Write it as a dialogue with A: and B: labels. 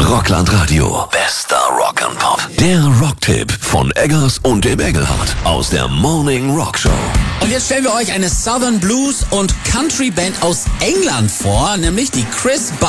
A: Rockland Radio. Bester Rock'n'Pop. Der Rocktipp von Eggers und dem Engelhardt aus der Morning Rock Show.
B: Und jetzt stellen wir euch eine Southern Blues und Country Band aus England vor, nämlich die Chris